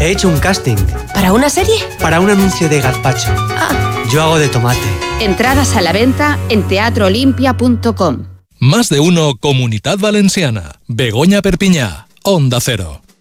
He hecho un casting. ¿Para una serie? Para un anuncio de gazpacho. Yo hago de tomate. Entradas a la venta en teatroolimpia.com. Más de uno Comunitat Valenciana. Begoña Perpiñá. Onda Cero.